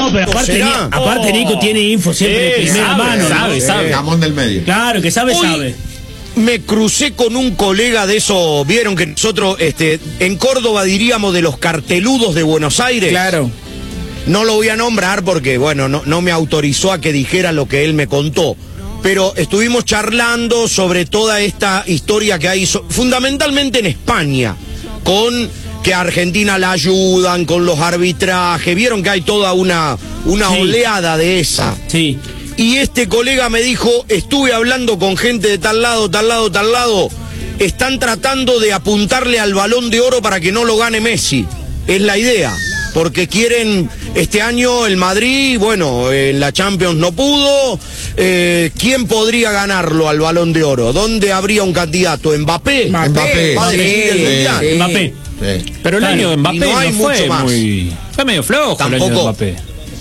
No, pero aparte Nico tiene info siempre de primera mano. Sabe. Jamón del medio. Claro, que sabe. Me crucé con un colega de eso, vieron que nosotros en Córdoba diríamos de los carteludos de Buenos Aires. Claro. No lo voy a nombrar porque, bueno, no me autorizó a que dijera lo que él me contó. Pero estuvimos charlando sobre toda esta historia que hay, fundamentalmente en España, con que a Argentina la ayudan, con los arbitrajes. Vieron que hay toda una oleada de esa. Sí. Y este colega me dijo, estuve hablando con gente de tal lado, están tratando de apuntarle al Balón de Oro para que no lo gane Messi. Es la idea, porque quieren, este año el Madrid, bueno, en la Champions no pudo. ¿Quién podría ganarlo al Balón de Oro? ¿Dónde habría un candidato? ¿Mbappé? Mbappé. Va a elegir el Mundial. Sí. Mbappé. Sí. Pero el año de Mbappé no hay fue mucho más. fue medio flojo. Tampoco. El año de Mbappé.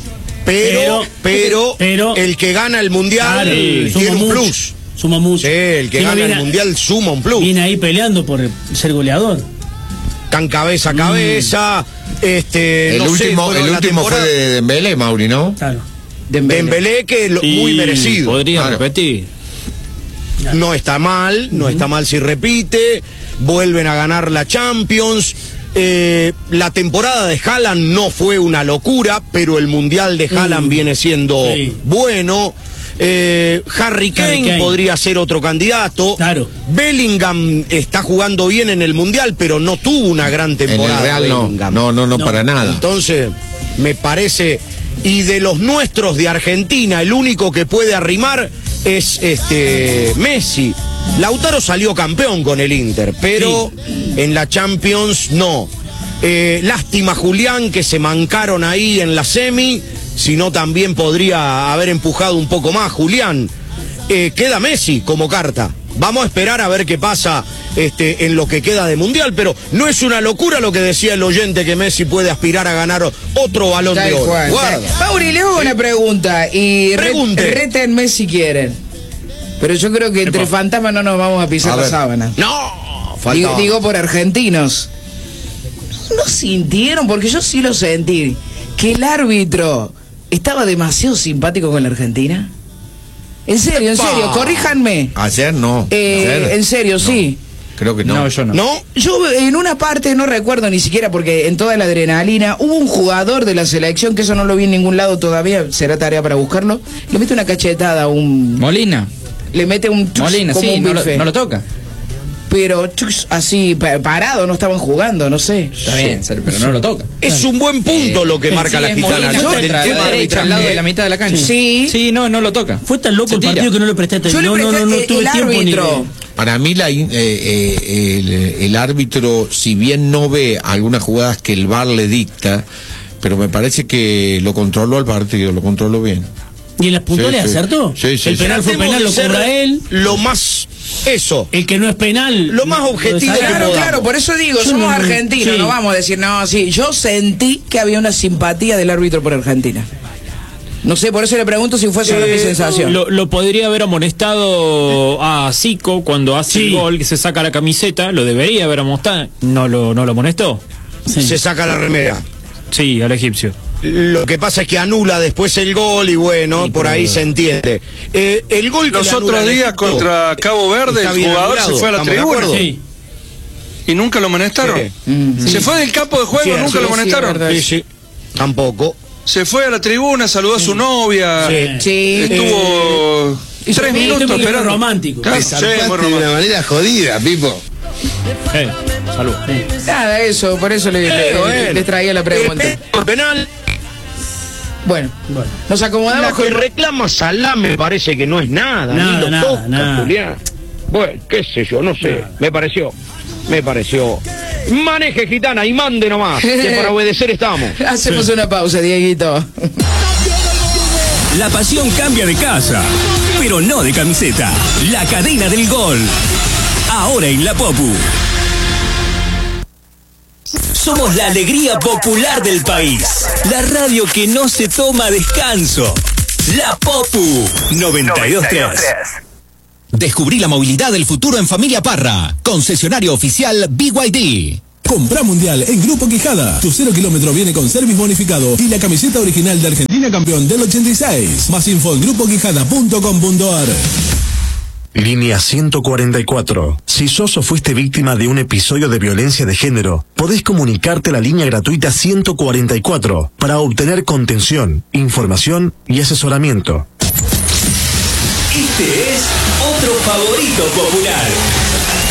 Pero el que gana el Mundial tiene un plus. Suma mucho. Sí, el que gana el Mundial suma un plus. Viene ahí peleando por ser goleador. Tan cabeza a cabeza. El último fue de Dembélé, Mauri, ¿no? Claro. Dembélé, que muy merecido. Podría repetir. No está mal si repite. Vuelven a ganar la Champions. La temporada de Haaland no fue una locura, pero el Mundial de Haaland viene siendo bueno. Harry Kane podría ser otro candidato. Claro. Bellingham está jugando bien en el Mundial, pero no tuvo una gran temporada. En el Real no, para nada. Entonces, me parece, y de los nuestros de Argentina, el único que puede arrimar es Messi. Lautaro salió campeón con el Inter, pero en la Champions no. Lástima Julián, que se mancaron ahí en la semi, si no también podría haber empujado un poco más Julián. Queda Messi como carta. Vamos a esperar a ver qué pasa en lo que queda de Mundial, pero no es una locura lo que decía el oyente, que Messi puede aspirar a ganar otro Balón de Oro. Mauri, le hago una pregunta y retenme si quieren. Pero yo creo que entre fantasmas no nos vamos a pisar la sábana. No, digo por argentinos. ¿No sintieron? Porque yo sí lo sentí. Que el árbitro estaba demasiado simpático con la Argentina. En serio, corríjanme. Ayer no. En serio, no. Sí. Creo que no. No, yo no. ¿No? Yo en una parte no recuerdo ni siquiera, porque en toda la adrenalina hubo un jugador de la selección, que eso no lo vi en ningún lado todavía, será tarea para buscarlo, le mete una cachetada a un... Molina. Le mete un... Molina, como sí, un no lo toca. Pero así, parado, no estaban jugando, no sé. Está bien, pero no lo toca. Es un buen punto lo que marca la gitana. Derecha, al lado de la mitad de la cancha. Sí, no lo toca. Fue tan loco el partido que no le presté atención. No tuve el tiempo árbitro. Para mí el árbitro, si bien no ve algunas jugadas que el VAR le dicta, pero me parece que lo controló al partido, lo controló bien. ¿Y en las puntuales acertó? Sí. El penal fue penal, lo cobra él. Lo más... Eso. El que no es penal. Lo más objetivo. Claro, por eso digo, somos argentinos, no vamos a decir, no, sí. Yo sentí que había una simpatía del árbitro por Argentina. No sé, por eso le pregunto si fue solo mi sensación. Lo podría haber amonestado a Zico cuando hace el gol, que se saca la camiseta, lo debería haber amonestado. No lo amonestó. Se saca la remera. Sí, al egipcio. Lo que pasa es que anula después el gol y bueno, por ahí se entiende. El gol que los otros días contra Cabo Verde, el jugador se fue a la tribuna y nunca lo amonestaron. Se fue del campo de juego, nunca lo amonestaron. Sí. Tampoco. Se fue a la tribuna, saludó a su novia. Estuvo 3 minutos esperando. Romántico. Claro, muy romántico. De una manera jodida, Pipo. Salud. Nada, eso, por eso le traía la pregunta. Penal. Bueno, nos acomodamos. La que reclama Salah me parece que no es nada. Nada. Julián. Bueno, qué sé yo, no sé. Me pareció. Maneje, gitana, y mande nomás, que para obedecer estamos. Hacemos una pausa, Dieguito. La pasión cambia de casa, pero no de camiseta. La cadena del gol. Ahora en La Popu. Somos la alegría popular del país. La radio que no se toma descanso. La Popu 92.3. Descubrí la movilidad del futuro en Familia Parra. Concesionario oficial BYD. Compra Mundial en Grupo Quijada. Tu 0 kilómetro viene con service bonificado y la camiseta original de Argentina. Argentina campeón del 86. Más info en grupoquijada.com.ar. Línea 144. Si sos o fuiste víctima de un episodio de violencia de género, podés comunicarte a la línea gratuita 144 para obtener contención, información y asesoramiento. Este es otro favorito popular.